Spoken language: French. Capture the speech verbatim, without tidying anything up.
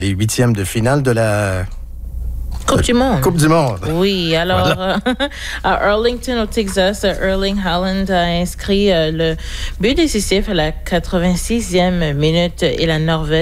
les huitièmes de finale de la Coupe du Monde. Coupe du Monde. Oui, alors Voilà. euh, à Arlington, au Texas, Erling Haaland a inscrit euh, le but décisif à la quatre-vingt-sixième minute et la Norvège